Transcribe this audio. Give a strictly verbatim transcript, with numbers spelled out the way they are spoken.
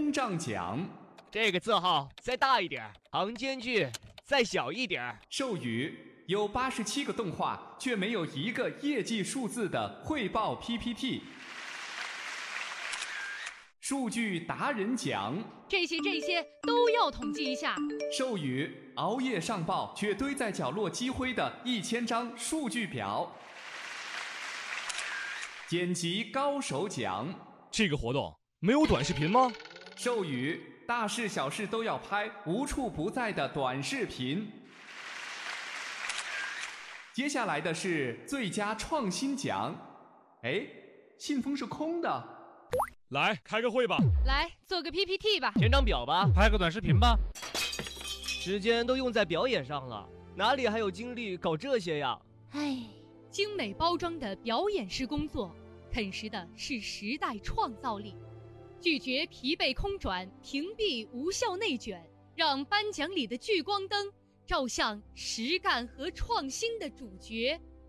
工匠奖。 这个字号再大一点，行间距再小一点。 授予有八十七个动画，却没有一个业绩数字的汇报 P P T。数据达人奖。 这些这些都要统计一下。 授予熬夜上报却堆在角落积灰的一千张数据表。剪辑高手奖。 这个活动没有短视频吗？ 授予大事小事都要拍，无处不在的短视频。接下来的是最佳创新奖。哎，信封是空的。 来开个会吧， 来做个 P P T 吧， 填张表吧， 拍个短视频吧。 时间都用在表演上了，哪里还有精力搞这些呀？ 唉，精美包装的表演式工作，啃食的是时代创造力。拒绝疲惫空转，屏蔽无效内卷，让颁奖礼的聚光灯照向实干和创新的主角。